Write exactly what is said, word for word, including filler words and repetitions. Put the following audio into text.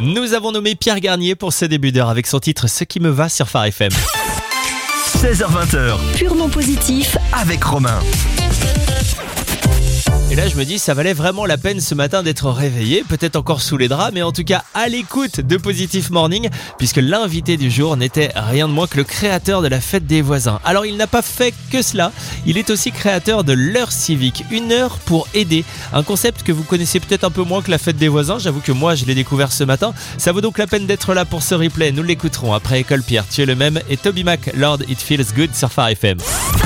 Nous avons nommé Pierre Garnier pour ce début d'heure avec son titre Ce qui me va sur Phare F M. seize heures vingt, Purement positif avec Romain. Et là je me dis ça valait vraiment la peine ce matin d'être réveillé, peut-être encore sous les draps, mais en tout cas à l'écoute de Positive Morning, puisque l'invité du jour n'était rien de moins que le créateur de la fête des voisins. Alors il n'a pas fait que cela, il est aussi créateur de l'heure civique, une heure pour aider, un concept que vous connaissez peut-être un peu moins que la fête des voisins, j'avoue que moi je l'ai découvert ce matin, ça vaut donc la peine d'être là pour ce replay, nous l'écouterons après École Pierre, tu es le même, et Toby Mac, Lord It Feels Good sur Phare F M.